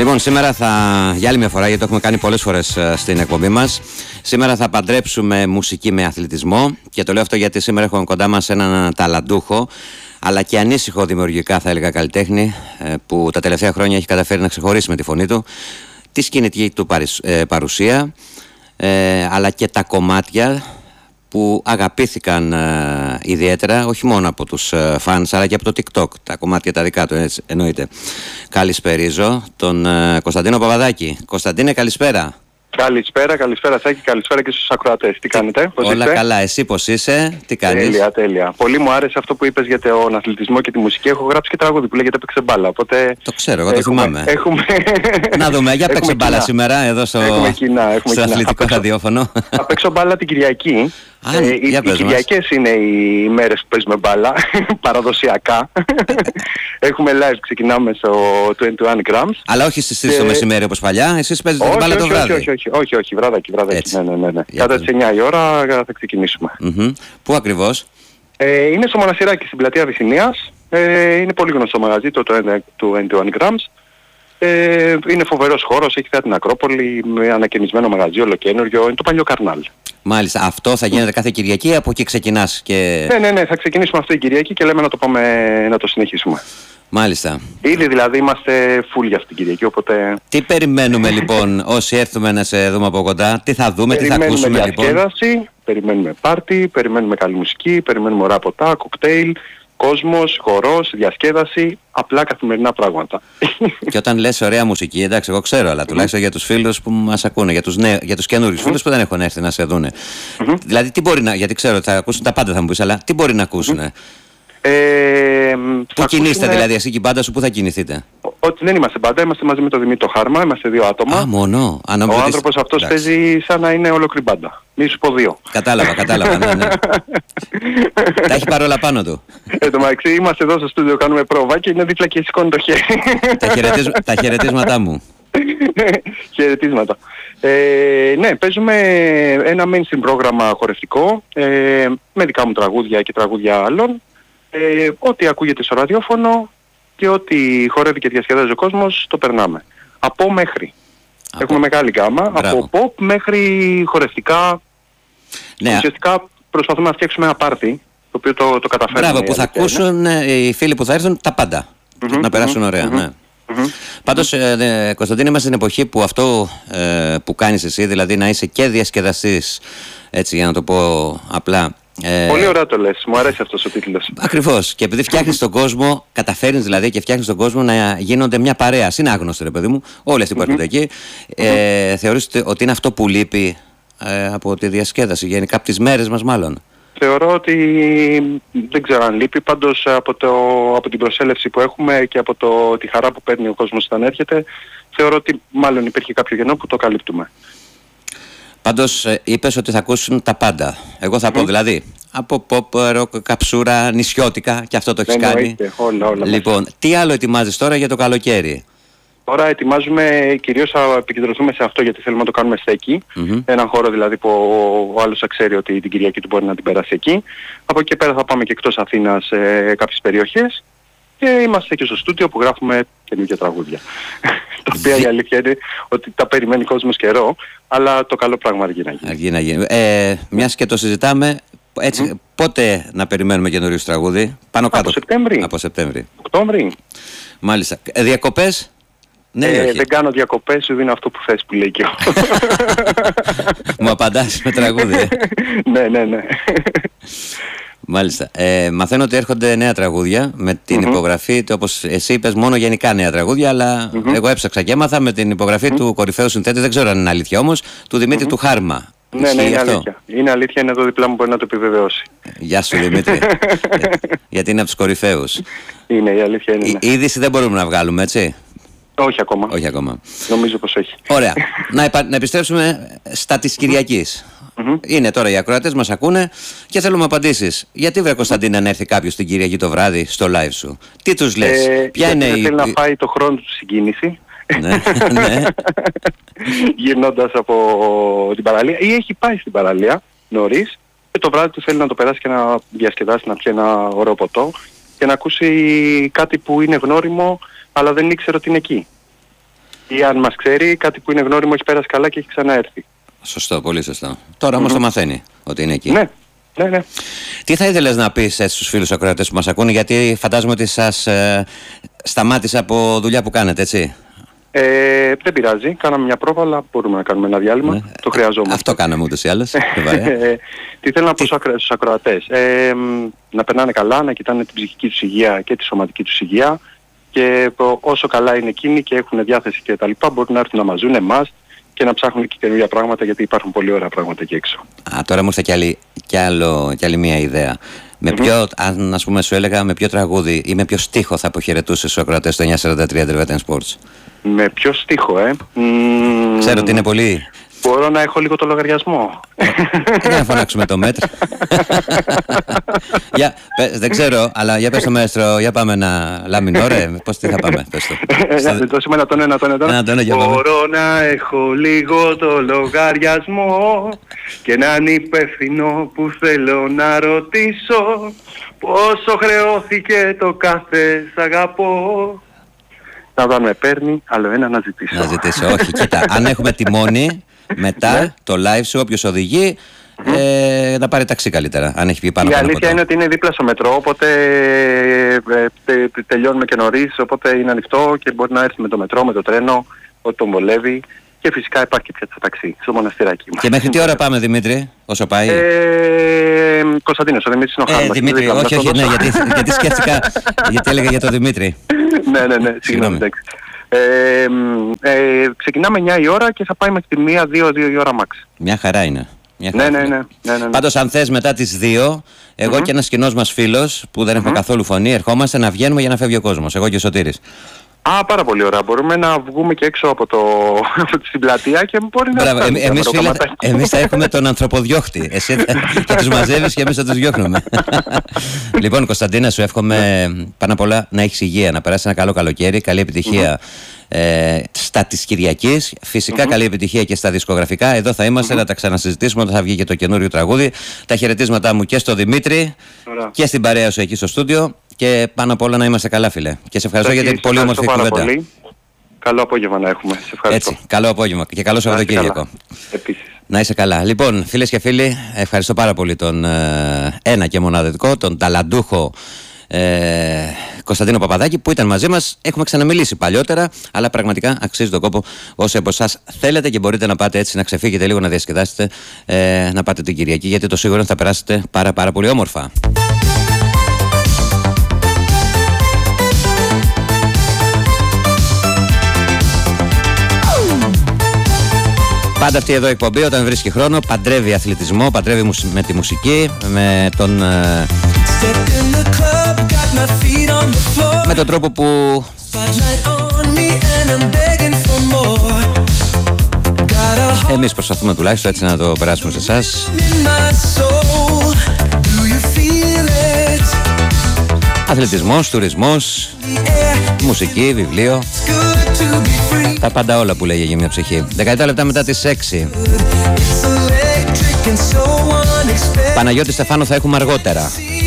Λοιπόν, σήμερα για άλλη μια φορά, γιατί το έχουμε κάνει πολλές φορές στην εκπομπή μας, σήμερα θα παντρέψουμε μουσική με αθλητισμό. Και το λέω αυτό γιατί σήμερα έχουμε κοντά μας έναν ταλαντούχο, αλλά και ανήσυχο δημιουργικά, θα έλεγα, καλλιτέχνη, που τα τελευταία χρόνια έχει καταφέρει να ξεχωρίσει με τη φωνή του τη σκηνική του παρουσία, αλλά και τα κομμάτια που αγαπήθηκαν ιδιαίτερα, όχι μόνο από τους φανς, αλλά και από το TikTok. Τα κομμάτια τα δικά του, έτσι, εννοείται. Καλησπερίζω τον Κωνσταντίνο Παπαδάκη. Κωνσταντίνε, καλησπέρα. Καλησπέρα Σάκη, καλησπέρα και στους ακροατές. Τι κάνετε, πώς Όλα είστε? καλά, εσύ πώς είσαι, τι κάνεις? Τέλεια. Πολύ μου άρεσε αυτό που είπες για τον αθλητισμό και τη μουσική. Έχω γράψει και τραγούδι που λέγεται «Παίξε μπάλα». Οπότε το ξέρω, εγώ το θυμάμαι. Να δούμε, για παίξε μπάλα σήμερα εδώ στο αθλητικό ραδιόφωνο. Θα παίξω μπάλα την Κυριακή. Οι Κυριακές είναι οι μέρες που παίζουμε μπάλα, παραδοσιακά. Έχουμε live, ξεκινάμε στο 21 Grams. Αλλά όχι στις 3 το μεσημέρι όπως παλιά, εσείς παίζετε την μπάλα το βράδυ. Όχι, βράδυ. Ναι. Κατά τις 9 η ώρα θα ξεκινήσουμε. Πού ακριβώς? Είναι στο Μοναστηράκι, στην πλατεία Βυσσηνίας. Είναι πολύ γνωστό μαγαζί, το 21 Grams. Είναι φοβερός χώρος, έχει θέα την Ακρόπολη, με ανακαινισμένο μαγαζί, ολοκαίνουργιο, είναι το παλιό Καρνάλ. Μάλιστα, αυτό θα γίνεται κάθε Κυριακή, από εκεί ξεκινάς και... Ναι, θα ξεκινήσουμε αυτή την Κυριακή και λέμε να το συνεχίσουμε. Μάλιστα. Ήδη δηλαδή είμαστε full για αυτή την Κυριακή, οπότε... Τι περιμένουμε λοιπόν όσοι έρθουμε να σε δούμε από κοντά, τι θα δούμε, τι θα ακούσουμε λοιπόν? Περιμένουμε διασκέδαση, περιμένουμε πάρτι, περιμένουμε καλή μουσική, περιμένουμε ωραία ποτά, κοκτέιλ, κόσμος, χορός, διασκέδαση, απλά καθημερινά πράγματα. Και όταν λες ωραία μουσική, εντάξει, εγώ ξέρω, αλλά τουλάχιστον για τους φίλους που μας ακούνε, για τους καινούριους φίλους που δεν έχουν έρθει να σε δούνε. Δηλαδή, τι μπορεί να, γιατί ξέρω ότι θα ακούσουν τα πάντα, θα μου πεις, αλλά τι μπορεί να ακούσουν? Πού κινείστε δηλαδή, εσύ και η μπάντα σου, πού θα κινηθείτε? Ότι δεν είμαστε μπάντα, είμαστε μαζί με τον Δημήτρη Χάρμα, είμαστε 2 άτομα. Α, μόνο. Ο άνθρωπος αυτός παίζει σαν να είναι ολόκληρη μπάντα. Μη σου πω 2. Κατάλαβα, ναι. Τα έχει παρόλα πάνω του. Εντάξει, είμαστε εδώ στο στούντιο, κάνουμε πρόβα και είναι δίπλα και σηκώνει το χέρι. Τα χαιρετίσματά μου. Χαιρετίσματα. Ναι, παίζουμε ένα mainstream πρόγραμμα χορευτικό, με δικά μου τραγούδια και τραγούδια άλλων. Ό,τι ακούγεται στο ραδιόφωνο και ό,τι χορεύει και διασκεδάζει ο κόσμος, το περνάμε. Από μέχρι. Έχουμε μεγάλη γκάμα, από pop μέχρι χορευτικά. Ναι. Ουσιαστικά προσπαθούμε να φτιάξουμε ένα πάρτι, το οποίο το καταφέρνουμε. Μπράβο, που θα ακούσουν οι φίλοι που θα έρθουν τα πάντα. Να περάσουν ωραία, ναι. Πάντως, Κωνσταντίνε, είμαστε στην εποχή που αυτό που κάνεις εσύ, δηλαδή να είσαι και διασκεδαστής, έτσι για να το πω απλά. Πολύ ωραία το λες, μου αρέσει αυτός ο τίτλος. Ακριβώς, και επειδή φτιάχνεις τον κόσμο, καταφέρνεις δηλαδή και φτιάχνεις τον κόσμο να γίνονται μια παρέα. Είναι άγνωστο, ρε παιδί μου, όλοι αυτοί που έρχονται εκεί. Θεωρείς ότι είναι αυτό που λείπει από τη διασκέδαση, γενικά από τις μέρες μας μάλλον? Θεωρώ ότι δεν ξέρω αν λείπει, πάντως από την προσέλευση που έχουμε και από τη χαρά που παίρνει ο κόσμος όταν έρχεται, θεωρώ ότι μάλλον υπήρχε κάποιο κενό που το καλύπτουμε. Πάντως είπες ότι θα ακούσουν τα πάντα. Εγώ θα πω δηλαδή από pop, rock, καψούρα, νησιώτικα, και αυτό το έχεις κάνει. Όλα. Λοιπόν, τι άλλο ετοιμάζεις τώρα για το καλοκαίρι? Τώρα ετοιμάζουμε, κυρίως θα επικεντρωθούμε σε αυτό γιατί θέλουμε να το κάνουμε στέκι. Έναν χώρο δηλαδή που ο άλλος θα ξέρει ότι την Κυριακή του μπορεί να την περάσει εκεί. Από εκεί πέρα θα πάμε και εκτός Αθήνας σε κάποιες περιοχές. Και είμαστε και στο στούντιο που γράφουμε καινούργια τραγούδια. Τα οποία η αλήθεια είναι ότι τα περιμένει κόσμος καιρό, αλλά το καλό πράγμα αργεί να γίνει. Μιας και το συζητάμε, έτσι, πότε να περιμένουμε καινούριο τραγούδι? Πάνω κάτω. Από Σεπτέμβρη. Οκτώβρη. Μάλιστα. Διακοπές? Ναι, δεν κάνω διακοπές, σου δίνω αυτό που θες, που λέει και εγώ. Μου απαντάς με τραγούδι? Ναι. Μάλιστα. Μαθαίνω ότι έρχονται νέα τραγούδια με την υπογραφή, όπως εσύ είπες, μόνο γενικά νέα τραγούδια, αλλά εγώ έψαξα και έμαθα με την υπογραφή του κορυφαίου συνθέτη, δεν ξέρω αν είναι αλήθεια όμως, του Δημήτρη του Χάρμα. Ναι, είναι αλήθεια. Είναι αλήθεια, είναι εδώ διπλά μου, μπορεί να το επιβεβαιώσει. Γεια σου Δημήτρη. Γιατί είναι από τους κορυφαίους. Είναι, η αλήθεια είναι. Η είδηση δεν μπορούμε να βγάλουμε, έτσι? Όχι ακόμα. Νομίζω πως όχι. Ωραία. Να επιστρέψουμε στα της Κυριακής. Είναι τώρα οι ακροατές μας ακούνε και θέλουμε απαντήσεις. Γιατί βρε Κωνσταντίνε να έρθει κάποιος την Κυριακή το βράδυ στο live σου? Τι τους λες? Ποια είναι θέλει να πάει το χρόνο του στην κίνηση. Ναι. Γυρνώντας από την παραλία, ή έχει πάει στην παραλία νωρίς και το βράδυ του θέλει να το περάσει και να διασκεδάσει, να πιει ένα ωραίο ποτό και να ακούσει κάτι που είναι γνώριμο αλλά δεν ήξερε ότι είναι εκεί. Ή αν μας ξέρει, κάτι που είναι γνώριμο έχει πέρασει καλά και έχει ξαναέρθει. Σωστό, πολύ σωστό. Τώρα όμως το μαθαίνει ότι είναι εκεί. Ναι, ναι, ναι. Τι θα ήθελες να πεις έτσι στους φίλους ακροατές που μας ακούνε, γιατί φαντάζομαι ότι σας σταμάτησα από δουλειά που κάνετε, έτσι? Δεν πειράζει, κάναμε μια πρόβα, αλλά μπορούμε να κάνουμε ένα διάλειμμα. Ναι. Το χρειαζόμαστε. Αυτό κάναμε ούτως ή άλλως. Τι θέλω να πω στους ακροατές. Να περνάνε καλά, να κοιτάνε την ψυχική τους υγεία και τη σωματική τους υγεία, και όσο καλά είναι εκείνοι και έχουν διάθεση και τα λοιπά, μπορούν να έρθουν να μας ζουν εμάς και να ψάχνουν και καινούργια πράγματα, γιατί υπάρχουν πολύ ωραία πράγματα εκεί έξω. Τώρα μου ήρθε κι άλλη μια ιδέα. Με ποιο, αν ας πούμε σου έλεγα, με ποιο τραγούδι ή με ποιο στίχο θα αποχαιρετούσες στους ακροατές το 943 Drivetin Sports? Με ποιο στίχο, Ξέρω ότι είναι πολύ... Μπορώ να έχω λίγο το λογαριασμό. Για να φωνάξουμε το μέτρο. Δεν ξέρω, αλλά για πες το μέστρο, για πάμε ένα λαμινόρε. Πώς τι θα πάμε, πες το. Το σήμερα τον ένα. Μπορώ να έχω λίγο το λογαριασμό και έναν υπεύθυνο που θέλω να ρωτήσω πόσο χρεώθηκε το κάθε σ' αγαπώ. Να δω αν με παίρνει, άλλο ένα να ζητήσω. Να ζητήσω, όχι, κοίτα, αν έχουμε τιμόνι μετά το live σου, όποιος οδηγεί, να πάρει ταξί καλύτερα, αν έχει πει πάνω. Η αλήθεια είναι ότι είναι δίπλα στο μετρό, οπότε τελειώνουμε και νωρίς, οπότε είναι ανοιχτό και μπορεί να έρθει με το μετρό, με το τρένο, ό,τι τον βολεύει. Και φυσικά υπάρχει και πια το ταξί στο μοναστηράκι μας. Και μέχρι τι ώρα πάμε, Δημήτρη, όσο πάει? Κωνσταντίνος, ο Δημήτρης είναι ο χάρμας. Δημήτρη, όχι, ναι, γιατί σκέφτηκα, γιατί έλεγα για τον Δημήτρη. Ναι, συγγνώμη, εντάξει. Ξεκινάμε 9 η ώρα και θα πάει μέχρι τη 1-2 η ώρα max. Μια χαρά είναι. Ναι. Πάντως αν θες μετά τις 2, εγώ και ένας κοινός μας φίλος που δεν έχουμε καθόλου φωνή, ερχόμαστε να βγαίνουμε για να φεύγει ο κόσμος, εγώ και ο Σωτήρης. Πάρα πολύ ωραία. Μπορούμε να βγούμε και έξω από την πλατεία και μπορεί να... Μπράβο, εμείς θα έχουμε τον ανθρωποδιώχτη. Εσύ θα τους μαζεύεις και εμείς θα τους διώχνουμε. Λοιπόν, Κωνσταντίνα, σου εύχομαι πάνω απ' όλα να έχεις υγεία, να περάσεις ένα καλό καλοκαίρι, καλή επιτυχία στα της Κυριακής. Φυσικά καλή επιτυχία και στα δισκογραφικά. Εδώ θα είμαστε να τα ξανασυζητήσουμε όταν θα βγει και το καινούριο τραγούδι. Τα χαιρετίσματά μου και στο Δημήτρη και στην παρέα σου εκεί στο στούντιο. Και πάνω απ' όλα να είμαστε καλά, φίλε. Και σε ευχαριστώ για την πολύ όμορφη κουβέντα. Καλό απόγευμα να έχουμε. Σε ευχαριστώ. Έτσι, καλό απόγευμα και καλό Σαββατοκύριακο. Επίσης. Να είσαι καλά. Λοιπόν, φίλες και φίλοι, ευχαριστώ πάρα πολύ τον ένα και μοναδικό, τον ταλαντούχο Κωνσταντίνο Παπαδάκη, που ήταν μαζί μας. Έχουμε ξαναμιλήσει παλιότερα, αλλά πραγματικά αξίζει τον κόπο όσοι από εσάς θέλετε και μπορείτε να πάτε έτσι, να ξεφύγετε λίγο, να διασκεδάσετε, να πάτε την Κυριακή, γιατί το σίγουρο θα περάσετε πάρα πολύ όμορφα. Πάντα αυτή εδώ η εκπομπή, όταν βρίσκει χρόνο, παντρεύει αθλητισμό, παντρεύει με τη μουσική, με τον τρόπο που εμείς προσπαθούμε τουλάχιστον έτσι να το περάσουμε σε εσάς. Αθλητισμός, τουρισμός, μουσική, βιβλίο, τα πάντα όλα που λέγει για μια ψυχή. 17 λεπτά μετά τις 6. Παναγιώτη Στεφάνο θα έχουμε αργότερα.